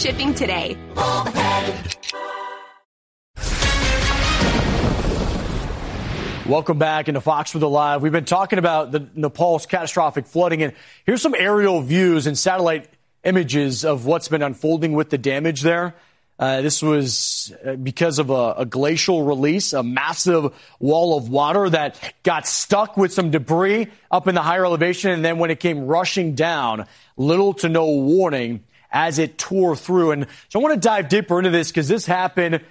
shipping today. Welcome back into Fox Weather Live. We've been talking about the Nepal's catastrophic flooding, and here's some aerial views and satellite images of what's been unfolding with the damage there. This was because of a glacial release, a massive wall of water that got stuck with some debris up in the higher elevation, and then when it came rushing down, little to no warning as it tore through. And so I want to dive deeper into this because this happened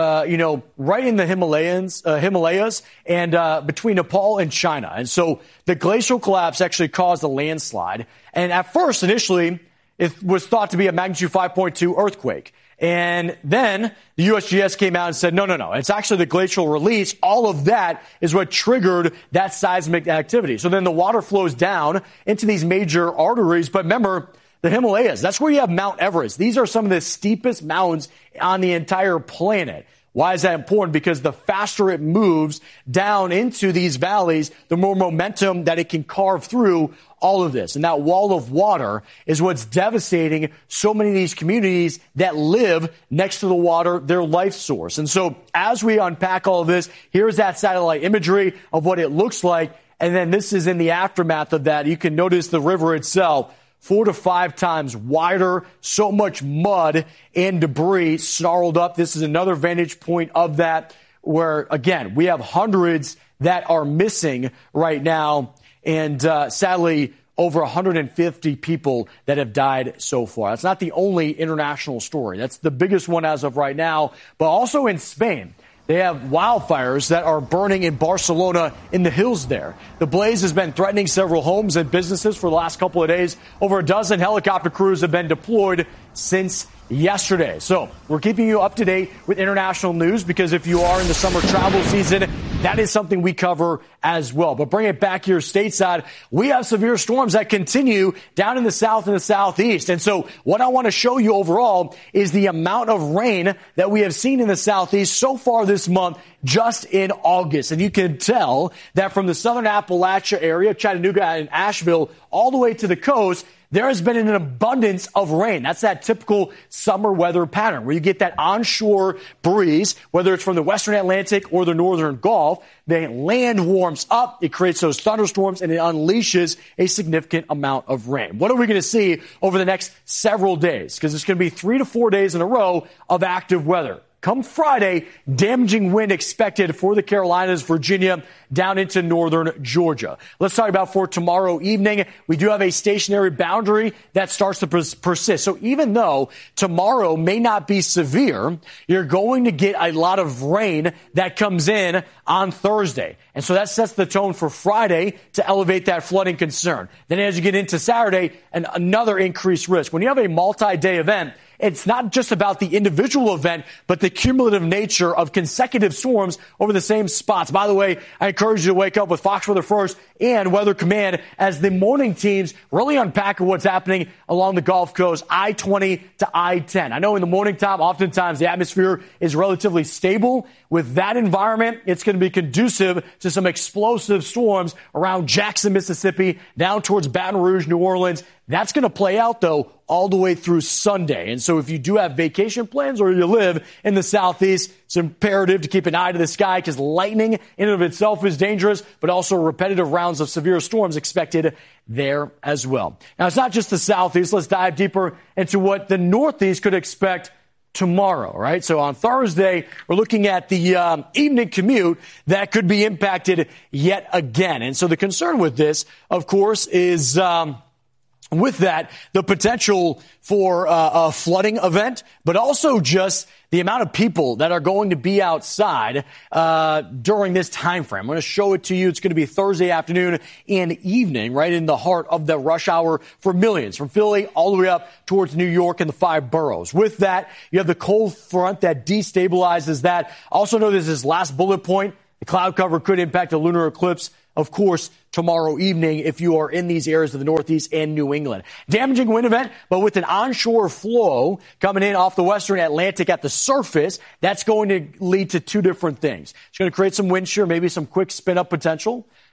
right in the Himalayas and between Nepal and China. And so the glacial collapse actually caused a landslide. And at first, initially, it was thought to be a magnitude 5.2 earthquake. And then the USGS came out and said, no. It's actually the glacial release. All of that is what triggered that seismic activity. So then the water flows down into these major arteries. But remember, the Himalayas, that's where you have Mount Everest. These are some of the steepest mountains on the entire planet. Why is that important? Because the faster it moves down into these valleys, the more momentum that it can carve through all of this. And that wall of water is what's devastating so many of these communities that live next to the water, their life source. And so as we unpack all of this, here's that satellite imagery of what it looks like. And then this is in the aftermath of that. You can notice the river itself 4 to 5 times wider, so much mud and debris snarled up. This is another vantage point of that where, again, we have hundreds that are missing right now. And sadly, over 150 people that have died so far. That's not the only international story. That's the biggest one as of right now. But also in Spain, they have wildfires that are burning in Barcelona in the hills there. The blaze has been threatening several homes and businesses for the last couple of days. Over a dozen helicopter crews have been deployed since yesterday. So we're keeping you up to date with international news because if you are in the summer travel season, that is something we cover as well. But bring it back here stateside. We have severe storms that continue down in the south and the southeast. And so what I want to show you overall is the amount of rain that we have seen in the southeast so far this month, just in August. And you can tell that from the southern Appalachia area, Chattanooga and Asheville, all the way to the coast, there has been an abundance of rain. That's that typical summer weather pattern where you get that onshore breeze, whether it's from the western Atlantic or the northern Gulf. The land warms up, it creates those thunderstorms, and it unleashes a significant amount of rain. What are we going to see over the next several days? Because it's going to be 3 to 4 days in a row of active weather. Come Friday, damaging wind expected for the Carolinas, Virginia, down into northern Georgia. Let's talk about for tomorrow evening. We do have a stationary boundary that starts to persist. So even though tomorrow may not be severe, you're going to get a lot of rain that comes in on Thursday. And so that sets the tone for Friday to elevate that flooding concern. Then as you get into Saturday, another increased risk. When you have a multi-day event, it's not just about the individual event, but the cumulative nature of consecutive storms over the same spots. By the way, I encourage you to wake up with Fox Weather First and Weather Command as the morning teams really unpack what's happening along the Gulf Coast, I-20 to I-10. I know in the morning time, oftentimes the atmosphere is relatively stable. With that environment, it's going to be conducive to some explosive storms around Jackson, Mississippi, down towards Baton Rouge, New Orleans. That's going to play out, though, all the way through Sunday. And so if you do have vacation plans or you live in the southeast, it's imperative to keep an eye to the sky because lightning in and of itself is dangerous, but also repetitive rounds of severe storms expected there as well. Now, it's not just the southeast. Let's dive deeper into what the northeast could expect tomorrow, right? So on Thursday, we're looking at the evening commute that could be impacted yet again. And so the concern with this, of course, is with that, the potential for a flooding event, but also just the amount of people that are going to be outside during this time frame. I'm going to show it to you. It's going to be Thursday afternoon and evening, right in the heart of the rush hour for millions, from Philly all the way up towards New York and the 5 boroughs. With that, you have the cold front that destabilizes that. Also notice this last bullet point. The cloud cover could impact a lunar eclipse, of course, tomorrow evening if you are in these areas of the Northeast and New England. Damaging wind event, but with an onshore flow coming in off the western Atlantic at the surface, that's going to lead to 2 different things. It's going to create some wind shear, maybe some quick spin-up potential.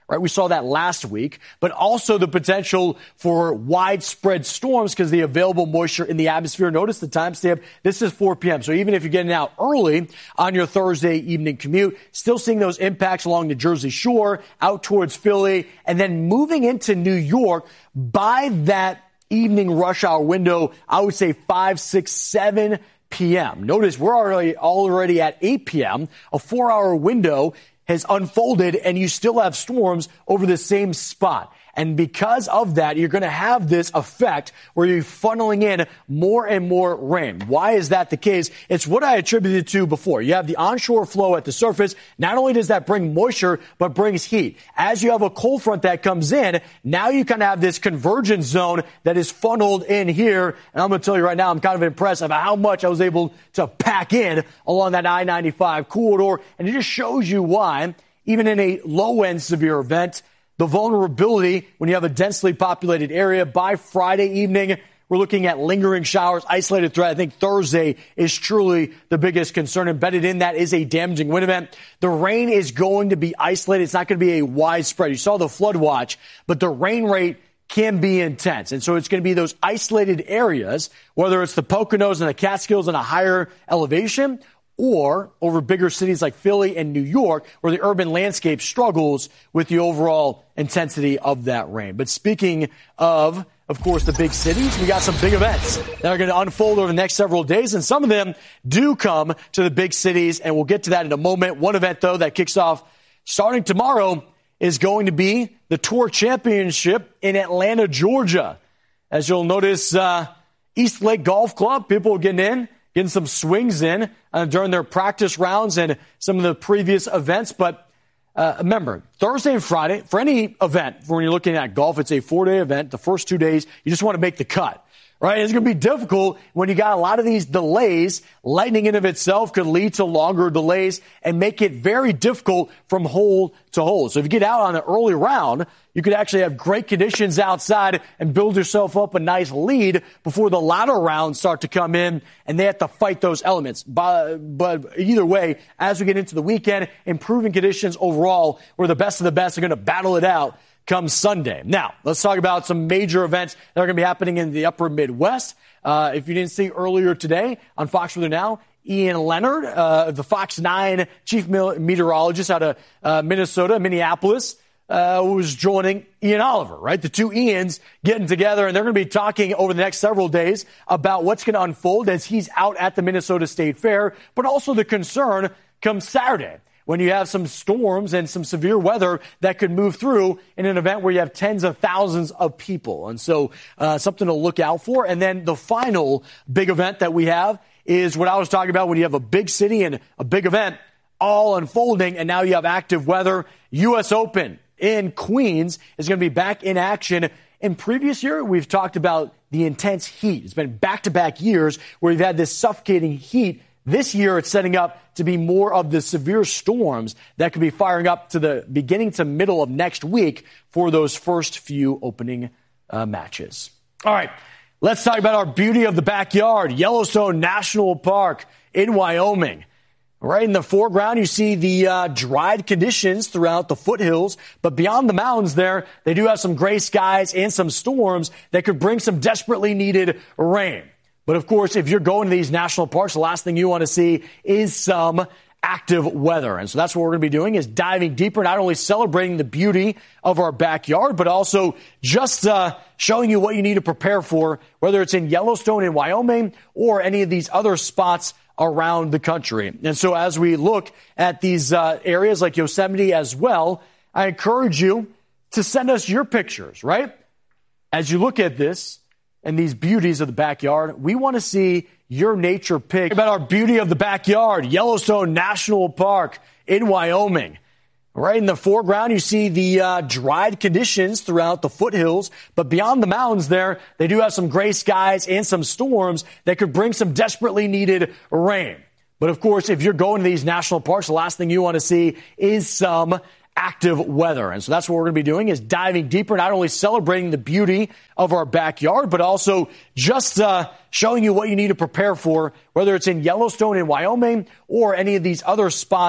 Right, we saw that last week, but also the potential for widespread storms because the available moisture in the atmosphere. Notice the timestamp. This is 4 p.m. So even if you're getting out early on your Thursday evening commute, still seeing those impacts along the Jersey Shore, out towards Philly, and then moving into New York by that evening rush hour window, I would say 5, 6, 7 p.m. Notice we're already at 8 p.m., a 4-hour window has unfolded, and you still have storms over the same spot. And because of that, you're going to have this effect where you're funneling in more and more rain. Why is that the case? It's what I attributed to before. You have the onshore flow at the surface. Not only does that bring moisture, but brings heat. As you have a cold front that comes in, now you kind of have this convergence zone that is funneled in here. And I'm going to tell you right now, I'm kind of impressed of how much I was able to pack in along that I-95 corridor. And it just shows you why, even in a low-end severe event, the vulnerability when you have a densely populated area by Friday evening, we're looking at lingering showers, isolated threat. I think Thursday is truly the biggest concern. Embedded in that is a damaging wind event. The rain is going to be isolated. It's not going to be a widespread. You saw the flood watch, but the rain rate can be intense. And so it's going to be those isolated areas, whether it's the Poconos and the Catskills in a higher elevation, or over bigger cities like Philly and New York, where the urban landscape struggles with the overall intensity of that rain. But speaking of course, the big cities, we got some big events that are going to unfold over the next several days, and some of them do come to the big cities, and we'll get to that in a moment. One event, though, that kicks off starting tomorrow is going to be the Tour Championship in Atlanta, Georgia. As you'll notice, East Lake Golf Club, people getting some swings in during their practice rounds and some of the previous events. But remember, Thursday and Friday, for any event, when you're looking at golf, it's a 4-day event. The first 2 days, you just want to make the cut. Right? It's going to be difficult when you got a lot of these delays. Lightning in of itself could lead to longer delays and make it very difficult from hole to hole. So if you get out on an early round, you could actually have great conditions outside and build yourself up a nice lead before the latter rounds start to come in and they have to fight those elements. But either way, as we get into the weekend, improving conditions overall, where the best of the best are going to battle it out come Sunday. Now, let's talk about some major events that are going to be happening in the upper Midwest. If you didn't see earlier today on Fox Weather Now, Ian Leonard, the Fox 9 chief meteorologist out of Minneapolis, was joining Ian Oliver, right? The two Ians getting together, and they're going to be talking over the next several days about what's going to unfold as he's out at the Minnesota State Fair, but also the concern comes Saturday, when you have some storms and some severe weather that could move through in an event where you have tens of thousands of people. And so something to look out for. And then the final big event that we have is what I was talking about when you have a big city and a big event all unfolding, and now you have active weather. U.S. Open in Queens is going to be back in action. In previous year, we've talked about the intense heat. It's been back-to-back years where we've had this suffocating heat. This year, it's setting up to be more of the severe storms that could be firing up to the beginning to middle of next week for those first few opening matches. All right, let's talk about our beauty of the backyard, Yellowstone National Park in Wyoming. Right in the foreground, you see the dried conditions throughout the foothills, but beyond the mountains there, they do have some gray skies and some storms that could bring some desperately needed rain. But of course, if you're going to these national parks, the last thing you want to see is some active weather. And so that's what we're going to be doing, is diving deeper, not only celebrating the beauty of our backyard, but also just showing you what you need to prepare for, whether it's in Yellowstone in Wyoming or any of these other spots around the country. And so as we look at these areas like Yosemite as well, I encourage you to send us your pictures, right? As you look at this and these beauties of the backyard, we want to see your nature pic about our beauty of the backyard, Yellowstone National Park in Wyoming. Right in the foreground, you see the dried conditions throughout the foothills, but beyond the mountains there, they do have some gray skies and some storms that could bring some desperately needed rain. But of course, if you're going to these national parks, the last thing you want to see is some active weather. And so that's what we're going to be doing, is diving deeper, not only celebrating the beauty of our backyard, but also just showing you what you need to prepare for, whether it's in Yellowstone in Wyoming or any of these other spots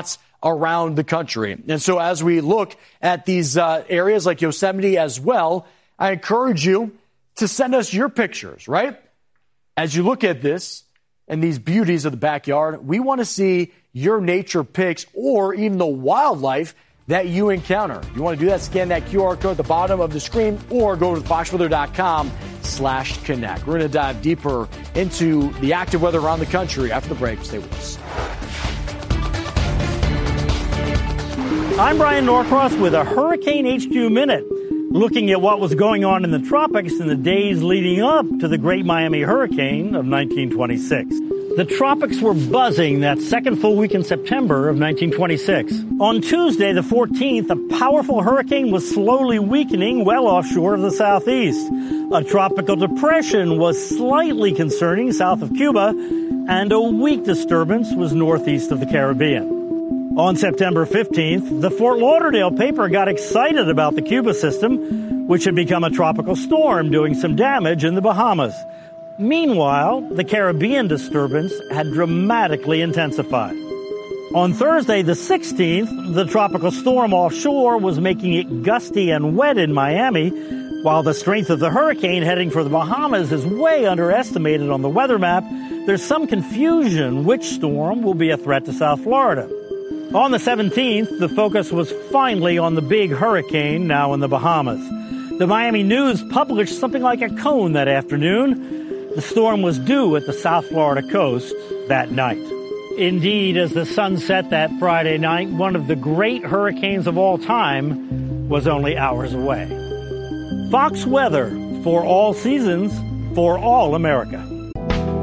around the country. And so as we look at these areas like Yosemite as well, I encourage you to send us your pictures, right? As you look at this and these beauties of the backyard, we want to see your nature pics or even the wildlife that you encounter. If you want to do that, scan that QR code at the bottom of the screen or go to foxweather.com/connect. We're going to dive deeper into the active weather around the country after the break. Stay with us. I'm Brian Norcross with a Hurricane HQ Minute, looking at what was going on in the tropics in the days leading up to the Great Miami Hurricane of 1926. The tropics were buzzing that second full week in September of 1926. On Tuesday, the 14th, a powerful hurricane was slowly weakening well offshore of the southeast. A tropical depression was slightly concerning south of Cuba, and a weak disturbance was northeast of the Caribbean. On September 15th, the Fort Lauderdale paper got excited about the Cuba system, which had become a tropical storm doing some damage in the Bahamas. Meanwhile, the Caribbean disturbance had dramatically intensified. On Thursday, the 16th, the tropical storm offshore was making it gusty and wet in Miami, while the strength of the hurricane heading for the Bahamas is way underestimated on the weather map. There's some confusion which storm will be a threat to South Florida. On the 17th, the focus was finally on the big hurricane now in the Bahamas. The Miami News published something like a cone that afternoon. The storm was due at the South Florida coast that night. Indeed, as the sun set that Friday night, one of the great hurricanes of all time was only hours away. Fox Weather, for all seasons, for all America.